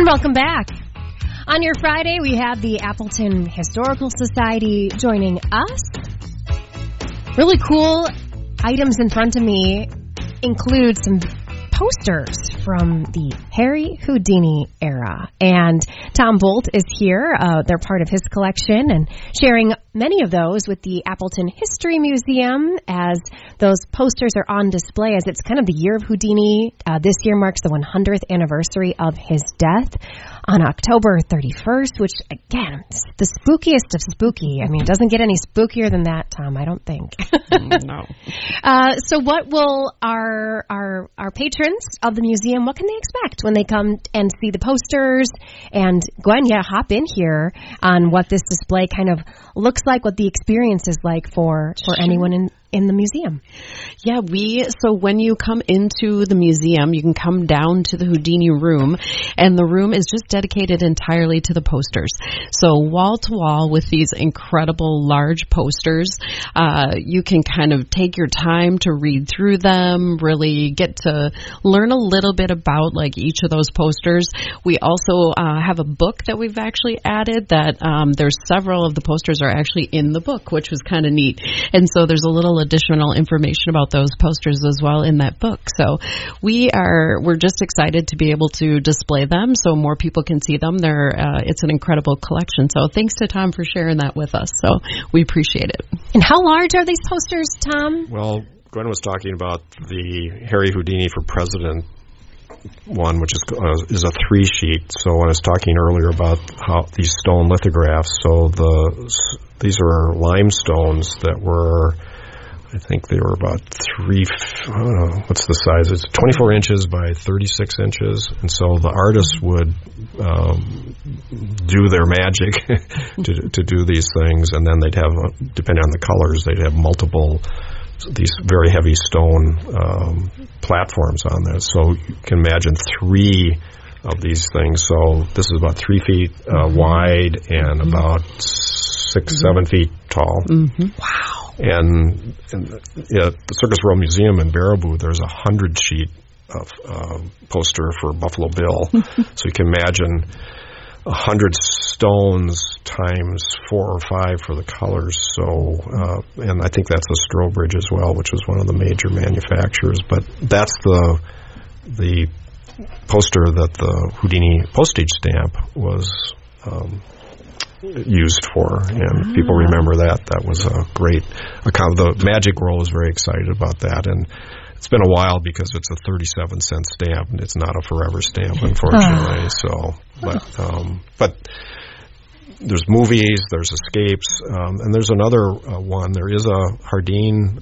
welcome back. On your Friday, we have the Appleton Historical Society joining us. Really cool items in front of me include some posters from the Harry Houdini era. And Tom Bolt is here. They're part of his collection and sharing many of those with the Appleton History Museum as those posters are on display as it's kind of the year of Houdini. This year marks the 100th anniversary of his death on October 31st, which, again, is the spookiest of spooky. I mean, it doesn't get any spookier than that, Tom, I don't think. No. So what will our patrons of the museum, what can they expect when they come and see the posters? And Gwen, hop in here on what this display kind of looks like, what the experience is like for anyone in the museum. Yeah, so when you come into the museum, you can come down to the Houdini room, and the room is just dedicated entirely to the posters. So wall to wall with these incredible large posters, you can kind of take your time to read through them, really get to learn a little bit about like each of those posters. We also have a book that we've actually added that there's several of the posters are actually in the book, which was kind of neat. And so there's a little additional information about those posters as well in that book. So we're just excited to be able to display them so more people can see them. It's an incredible collection. So thanks to Tom for sharing that with us. So we appreciate it. And how large are these posters, Tom? Well, Gwen was talking about the Harry Houdini for President one, which is a 3-sheet. So when I was talking earlier about how these stone lithographs, so these are limestones that were, I think they were about what's the size? It's 24 inches by 36 inches. And so the artists would do their magic to do these things. And then they'd have, depending on the colors, they'd have multiple, these very heavy stone platforms on this. So you can imagine 3 of these things. So this is about 3 feet wide and about 6-7 feet tall. Mm-hmm. Wow. And at the Circus World Museum in Baraboo, there's a 100-sheet poster for Buffalo Bill. So you can imagine 100 stones times 4 or 5 for the colors. So, and I think that's a Strobridge as well, which was one of the major manufacturers. But that's the poster that the Houdini postage stamp was used for, and people remember that. That was a great account. The Magic World was very excited about that, and it's been a while because it's a 37-cent stamp, and it's not a forever stamp, unfortunately. But there's movies, there's escapes, and there's another one. There is a Hardin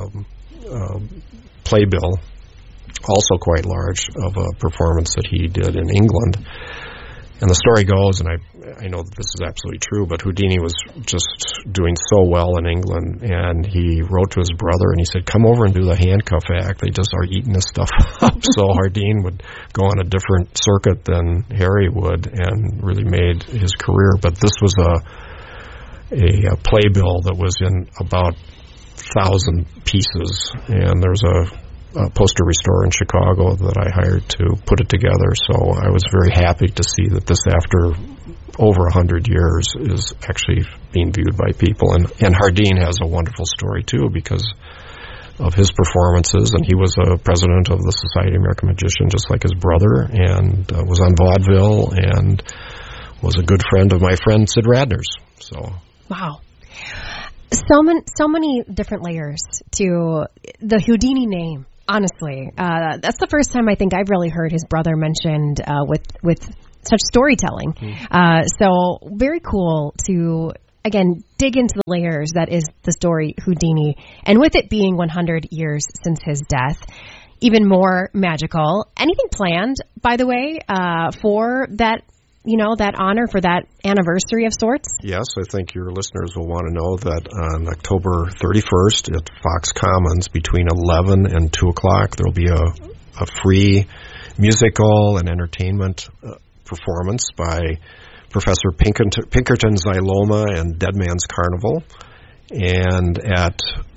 playbill, also quite large, of a performance that he did in England. And the story goes, and I know that this is absolutely true, but Houdini was just doing so well in England, and he wrote to his brother, and he said, come over and do the handcuff act. They just are eating this stuff up. So Hardin would go on a different circuit than Harry would and really made his career. But this was a playbill that was in about 1,000 pieces, and there's a poster restorer in Chicago that I hired to put it together. So I was very happy to see that this, after over 100 years, is actually being viewed by people. And Hardin has a wonderful story, too, because of his performances. And he was a president of the Society of American Magicians, just like his brother, and was on vaudeville and was a good friend of my friend Sid Radner's. So wow. So many different layers to the Houdini name. Honestly, that's the first time I think I've really heard his brother mentioned with such storytelling. So very cool to, again, dig into the layers that is the story Houdini. And with it being 100 years since his death, even more magical. Anything planned, by the way, for that, that honor, for that anniversary of sorts? Yes, I think your listeners will want to know that on October 31st at Fox Commons between 11 and 2 o'clock, there will be a free musical and entertainment performance by Professor Pinkerton Xyloma and Dead Man's Carnival. And at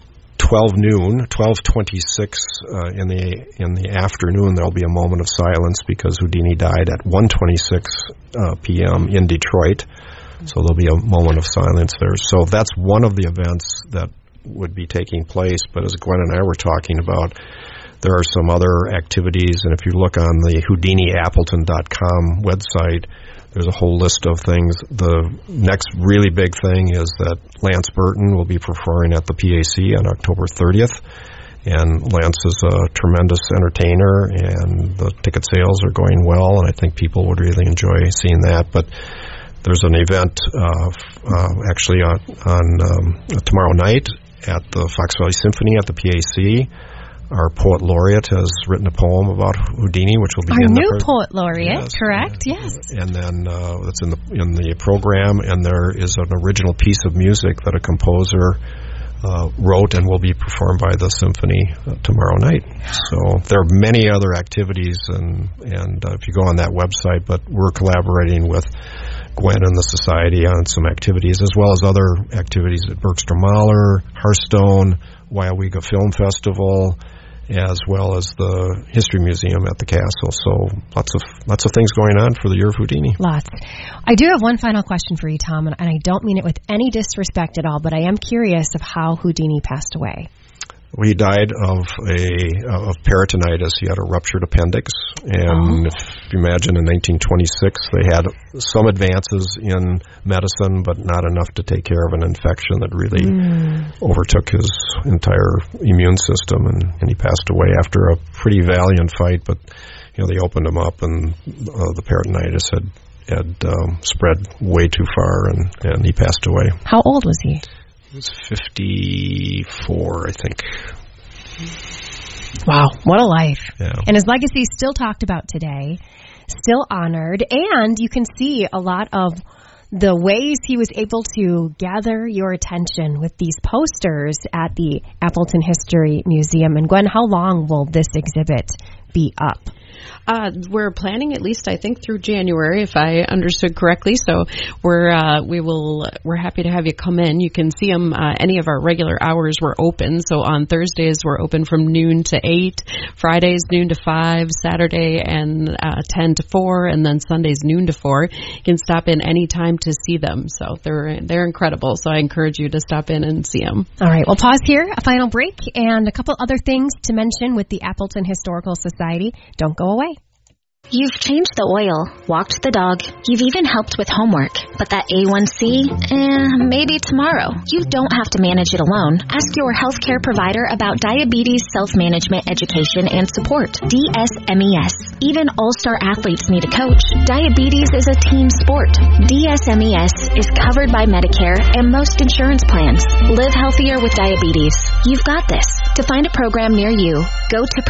12:26 in the afternoon, there'll be a moment of silence because Houdini died at 1:26 p.m. in Detroit. So there'll be a moment of silence there. So that's one of the events that would be taking place. But as Gwen and I were talking about, there are some other activities, and if you look on the HoudiniAppleton.com website, there's a whole list of things. The next really big thing is that Lance Burton will be performing at the PAC on October 30th. And Lance is a tremendous entertainer, and the ticket sales are going well, and I think people would really enjoy seeing that. But there's an event actually on tomorrow night at the Fox Valley Symphony at the PAC. Our poet laureate has written a poem about Houdini, which will be our new poet laureate, yes, correct? Yes. And then that's in the program, and there is an original piece of music that a composer wrote and will be performed by the symphony tomorrow night. So there are many other activities, and if you go on that website, but we're collaborating with Gwen and the Society on some activities, as well as other activities at Bergstrom Mahler, Hearthstone, Waiawega Film Festival, as well as the History Museum at the castle. So lots of things going on for the Year of Houdini. Lots. I do have one final question for you, Tom, and I don't mean it with any disrespect at all, but I am curious of how Houdini passed away. He died of peritonitis. He had a ruptured appendix, and if you imagine, in 1926, they had some advances in medicine, but not enough to take care of an infection that really overtook his entire immune system, and he passed away after a pretty valiant fight. But they opened him up, and the peritonitis had spread way too far, and he passed away. How old was he? He was 54, I think. Wow, what a life. Yeah. And his legacy is still talked about today, still honored, and you can see a lot of the ways he was able to gather your attention with these posters at the Appleton History Museum. And Gwen, how long will this exhibit be up? We're planning at least, I think, through January, if I understood correctly. So we're happy to have you come in. You can see them. Any of our regular hours we're open. So on Thursdays we're open from noon to 8, Fridays noon to 5, Saturday and 10 to 4, and then Sundays noon to 4. You can stop in any time to see them. So they're incredible. So I encourage you to stop in and see them. All right, we'll pause here. A final break and a couple other things to mention with the Appleton Historical Society. Don't go away. You've changed the oil, walked the dog, you've even helped with homework. But that A1C, maybe tomorrow. You don't have to manage it alone. Ask your healthcare provider about diabetes self-management education and support. DSMES. Even all-star athletes need a coach. Diabetes is a team sport. DSMES is covered by Medicare and most insurance plans. Live healthier with diabetes. You've got this. To find a program near you, go to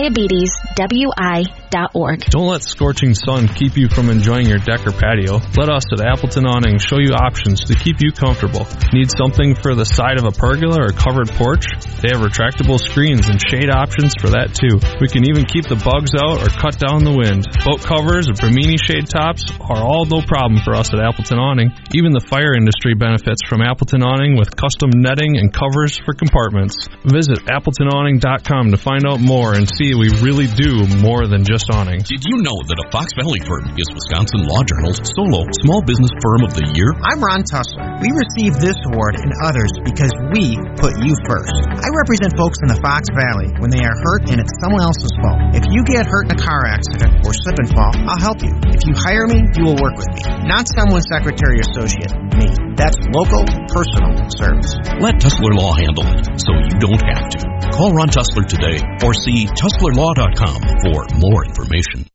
PreventDiabetesWI.org. Don't let scorching sun keep you from enjoying your deck or patio. Let us at Appleton Awning show you options to keep you comfortable. Need something for the side of a pergola or covered porch? They have retractable screens and shade options for that too. We can even keep the bugs out or cut down the wind. Boat covers or Bimini shade tops are all no problem for us at Appleton Awning. Even the fire industry benefits from Appleton Awning with custom netting and covers for compartments. Visit AppletonAwning.com to find out more and see we really do more than just awnings. Did you know that a Fox Valley firm is Wisconsin Law Journal's solo Small Business Firm of the Year? I'm Ron Tussler. We received this award and others because we put you first. I represent folks in the Fox Valley when they are hurt and it's someone else's fault. If you get hurt in a car accident or slip and fall, I'll help you. If you hire me, you will work with me. Not someone's secretary or associate, me. That's local, personal service. Let Tussler Law handle it so you don't have to. Call Ron Tussler today or see TusslerLaw.com for more information.